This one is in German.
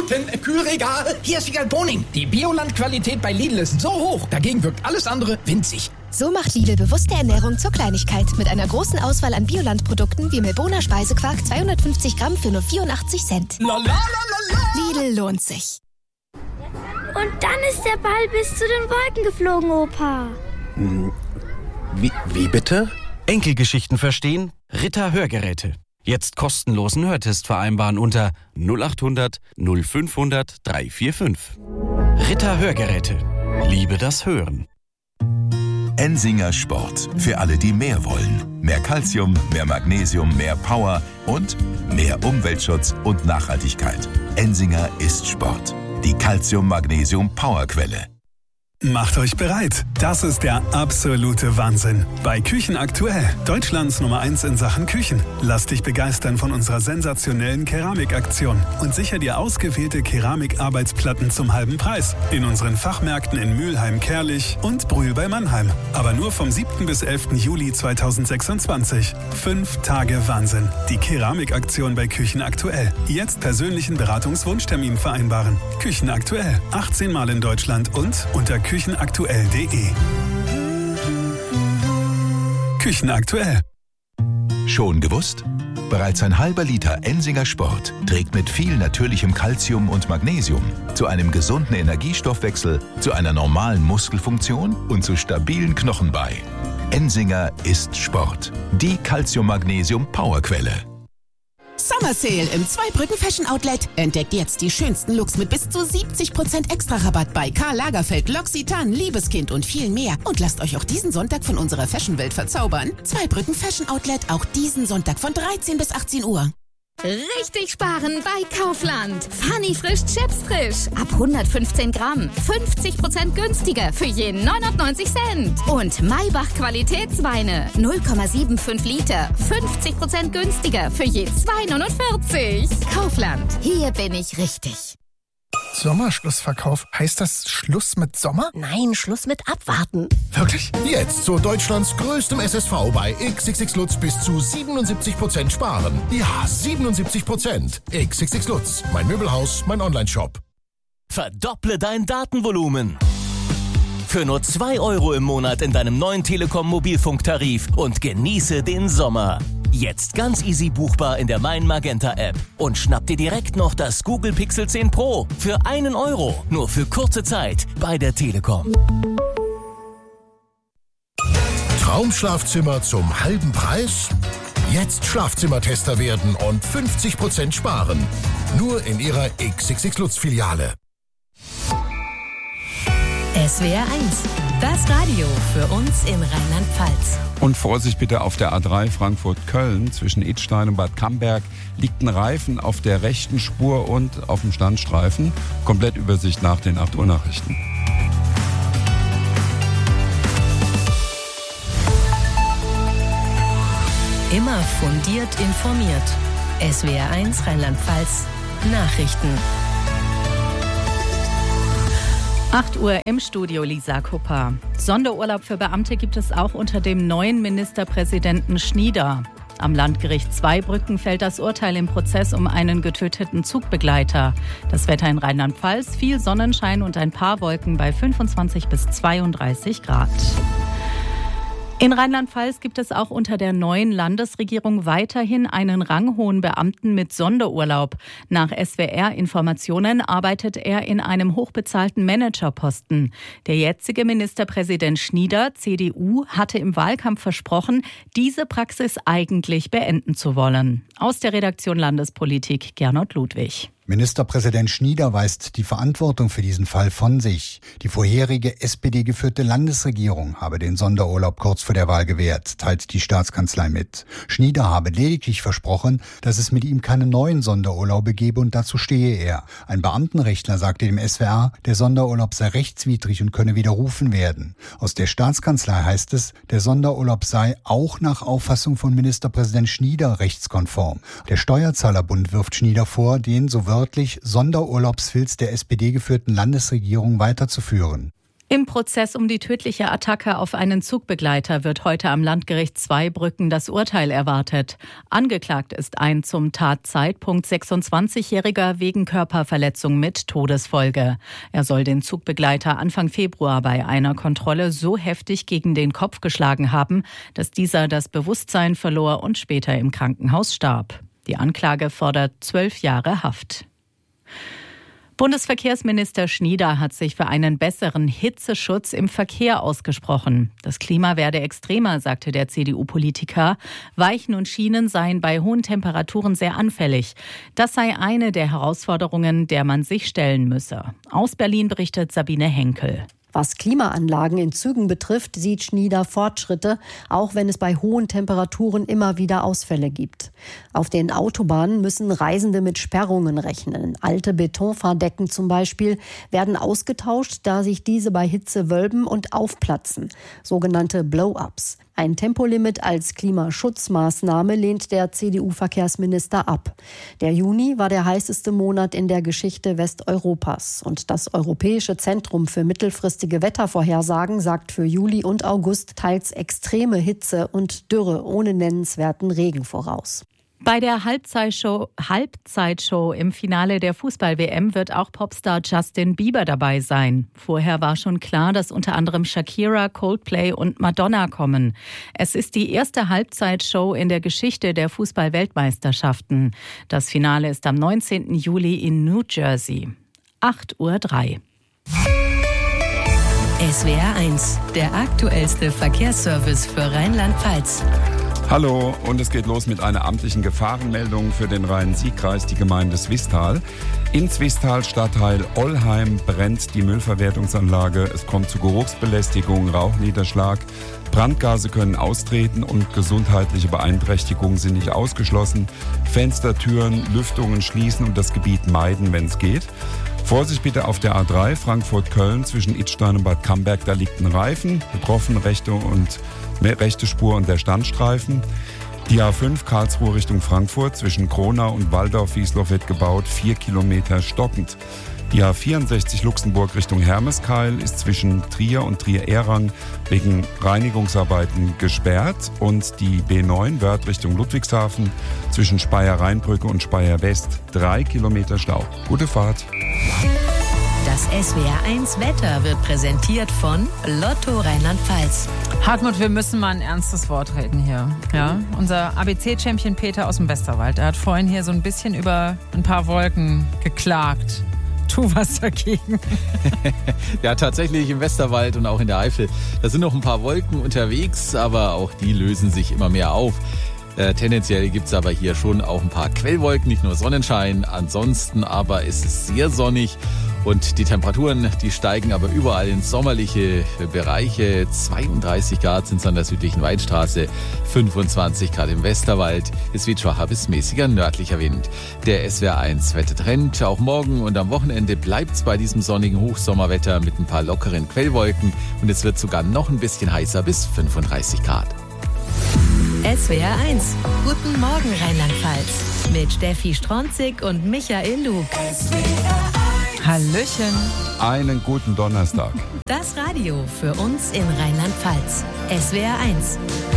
Minuten. Kühlregal. Hier ist Wiegald Boning. Die Bioland-Qualität bei Lidl ist so hoch. Dagegen wirkt alles andere winzig. So macht Lidl bewusste Ernährung zur Kleinigkeit. Mit einer großen Auswahl an Bioland-Produkten wie Milboner Speisequark 250 Gramm für nur 84 Cent. Lidl lohnt sich. Und dann ist der Ball bis zu den Wolken geflogen, Opa. Wie bitte? Enkelgeschichten verstehen? Ritter Hörgeräte. Jetzt kostenlosen Hörtest vereinbaren unter 0800 0500 345. Ritter Hörgeräte. Liebe das Hören. Ensinger Sport. Für alle, die mehr wollen. Mehr Calcium, mehr Magnesium, mehr Power und mehr Umweltschutz und Nachhaltigkeit. Ensinger ist Sport. Die Calcium-Magnesium-Powerquelle. Macht euch bereit. Das ist der absolute Wahnsinn. Bei Küchen aktuell, Deutschlands Nummer 1 in Sachen Küchen. Lass dich begeistern von unserer sensationellen Keramikaktion und sicher dir ausgewählte Keramikarbeitsplatten zum halben Preis. In unseren Fachmärkten in Mülheim, Kerlich und Brühl bei Mannheim. Aber nur vom 7. bis 11. Juli 2026. 5 Tage Wahnsinn. Die Keramikaktion bei Küchen aktuell. Jetzt persönlichen Beratungswunschtermin vereinbaren. Küchen aktuell. 18 Mal in Deutschland und unter küchenaktuell.de. Küchen aktuell. Schon gewusst? Bereits ein halber Liter Ensinger Sport trägt mit viel natürlichem Calcium und Magnesium zu einem gesunden Energiestoffwechsel, zu einer normalen Muskelfunktion und zu stabilen Knochen bei. Ensinger ist Sport. Die Calcium-Magnesium-Powerquelle. Summer Sale im Zweibrücken Fashion Outlet. Entdeckt jetzt die schönsten Looks mit bis zu 70% Extra-Rabatt bei Karl Lagerfeld, L'Occitane, Liebeskind und viel mehr. Und lasst euch auch diesen Sonntag von unserer Fashionwelt verzaubern. Zweibrücken Fashion Outlet, auch diesen Sonntag von 13 bis 18 Uhr. Richtig sparen bei Kaufland. Funny frisch Chips frisch. Ab 115 Gramm. 50% günstiger für je 99 Cent. Und Maybach Qualitätsweine. 0,75 Liter. 50% günstiger für je 2,49. Kaufland. Hier bin ich richtig. Sommerschlussverkauf. Heißt das Schluss mit Sommer? Nein, Schluss mit Abwarten. Wirklich? Jetzt zu Deutschlands größtem SSV bei XXX Lutz bis zu 77% sparen. Ja, 77%. XXX Lutz. Mein Möbelhaus, mein Onlineshop. Verdopple dein Datenvolumen. Für nur 2 € im Monat in deinem neuen Telekom-Mobilfunktarif und genieße den Sommer. Jetzt ganz easy buchbar in der Mein Magenta App. Und schnapp dir direkt noch das Google Pixel 10 Pro für 1 €. Nur für kurze Zeit bei der Telekom. Traumschlafzimmer zum halben Preis? Jetzt Schlafzimmertester werden und 50% sparen. Nur in Ihrer XXX Lutz Filiale. SWR 1, das Radio für uns in Rheinland-Pfalz. Und Vorsicht bitte auf der A3 Frankfurt-Köln. Zwischen Idstein und Bad Camberg liegt ein Reifen auf der rechten Spur und auf dem Standstreifen. Komplettübersicht nach den 8 Uhr Nachrichten. Immer fundiert informiert. SWR 1 Rheinland-Pfalz Nachrichten. 8 Uhr im Studio, Lisa Kupper. Sonderurlaub für Beamte gibt es auch unter dem neuen Ministerpräsidenten Schnieder. Am Landgericht Zweibrücken fällt das Urteil im Prozess um einen getöteten Zugbegleiter. Das Wetter in Rheinland-Pfalz, viel Sonnenschein und ein paar Wolken bei 25 bis 32 Grad. In Rheinland-Pfalz gibt es auch unter der neuen Landesregierung weiterhin einen ranghohen Beamten mit Sonderurlaub. Nach SWR-Informationen arbeitet er in einem hochbezahlten Managerposten. Der jetzige Ministerpräsident Schnieder, CDU, hatte im Wahlkampf versprochen, diese Praxis eigentlich beenden zu wollen. Aus der Redaktion Landespolitik Gernot Ludwig. Ministerpräsident Schnieder weist die Verantwortung für diesen Fall von sich. Die vorherige SPD-geführte Landesregierung habe den Sonderurlaub kurz vor der Wahl gewährt, teilt die Staatskanzlei mit. Schnieder habe lediglich versprochen, dass es mit ihm keine neuen Sonderurlaube gebe und dazu stehe er. Ein Beamtenrechtler sagte dem SWR, der Sonderurlaub sei rechtswidrig und könne widerrufen werden. Aus der Staatskanzlei heißt es, der Sonderurlaub sei auch nach Auffassung von Ministerpräsident Schnieder rechtskonform. Der Steuerzahlerbund wirft Schnieder vor, den so wörtlich Sonderurlaubsfilz der SPD-geführten Landesregierung weiterzuführen. Im Prozess um die tödliche Attacke auf einen Zugbegleiter wird heute am Landgericht Zweibrücken das Urteil erwartet. Angeklagt ist ein zum Tatzeitpunkt 26-Jähriger wegen Körperverletzung mit Todesfolge. Er soll den Zugbegleiter Anfang Februar bei einer Kontrolle so heftig gegen den Kopf geschlagen haben, dass dieser das Bewusstsein verlor und später im Krankenhaus starb. Die Anklage fordert 12 Jahre Haft. Bundesverkehrsminister Schnieder hat sich für einen besseren Hitzeschutz im Verkehr ausgesprochen. Das Klima werde extremer, sagte der CDU-Politiker. Weichen und Schienen seien bei hohen Temperaturen sehr anfällig. Das sei eine der Herausforderungen, der man sich stellen müsse. Aus Berlin berichtet Sabine Henkel. Was Klimaanlagen in Zügen betrifft, sieht Schnieder Fortschritte, auch wenn es bei hohen Temperaturen immer wieder Ausfälle gibt. Auf den Autobahnen müssen Reisende mit Sperrungen rechnen. Alte Betonfahrdecken zum Beispiel werden ausgetauscht, da sich diese bei Hitze wölben und aufplatzen, sogenannte Blow-ups. Ein Tempolimit als Klimaschutzmaßnahme lehnt der CDU-Verkehrsminister ab. Der Juni war der heißeste Monat in der Geschichte Westeuropas. Und das Europäische Zentrum für mittelfristige Wettervorhersagen sagt für Juli und August teils extreme Hitze und Dürre ohne nennenswerten Regen voraus. Bei der Halbzeitshow im Finale der Fußball-WM wird auch Popstar Justin Bieber dabei sein. Vorher war schon klar, dass unter anderem Shakira, Coldplay und Madonna kommen. Es ist die erste Halbzeitshow in der Geschichte der Fußball-Weltmeisterschaften. Das Finale ist am 19. Juli in New Jersey. 8:03 Uhr. SWR 1, der aktuellste Verkehrsservice für Rheinland-Pfalz. Hallo, und es geht los mit einer amtlichen Gefahrenmeldung für den Rhein-Sieg-Kreis, die Gemeinde Swisttal. In Swisttal Stadtteil Ollheim brennt die Müllverwertungsanlage. Es kommt zu Geruchsbelästigung, Rauchniederschlag. Brandgase können austreten und gesundheitliche Beeinträchtigungen sind nicht ausgeschlossen. Fenster, Türen, Lüftungen schließen und das Gebiet meiden, wenn es geht. Vorsicht bitte auf der A3 Frankfurt-Köln zwischen Idstein und Bad Camberg, da liegt ein Reifen. Betroffen rechte Spur und der Standstreifen. Die A5 Karlsruhe Richtung Frankfurt zwischen Kronau und Waldorf-Wiesloch wird gebaut, 4 Kilometer stockend. Die A64 Luxemburg Richtung Hermeskeil ist zwischen Trier und Trier-Ehrang wegen Reinigungsarbeiten gesperrt. Und die B9 Wörth Richtung Ludwigshafen zwischen Speyer-Rheinbrücke und Speyer-West 3 Kilometer Stau. Gute Fahrt. Das SWR1 Wetter wird präsentiert von Lotto Rheinland-Pfalz. Hartmut, wir müssen mal ein ernstes Wort reden hier. Ja? Unser ABC-Champion Peter aus dem Westerwald, der hat vorhin hier so ein bisschen über ein paar Wolken geklagt. Tu was dagegen. Ja, tatsächlich im Westerwald und auch in der Eifel. Da sind noch ein paar Wolken unterwegs, aber auch die lösen sich immer mehr auf. Tendenziell gibt es aber hier schon auch ein paar Quellwolken, nicht nur Sonnenschein. Ansonsten aber ist es sehr sonnig. Und die Temperaturen, die steigen aber überall in sommerliche Bereiche. 32 Grad sind es an der südlichen Weinstraße, 25 Grad im Westerwald. Es weht schwacher bis mäßiger nördlicher Wind. Der SWR1 Wettertrend. Auch morgen und am Wochenende bleibt es bei diesem sonnigen Hochsommerwetter mit ein paar lockeren Quellwolken. Und es wird sogar noch ein bisschen heißer bis 35 Grad. SWR1, guten Morgen Rheinland-Pfalz. Mit Steffi Stronzig und Michael Lug. Hallöchen. Einen guten Donnerstag. Das Radio für uns in Rheinland-Pfalz. SWR1.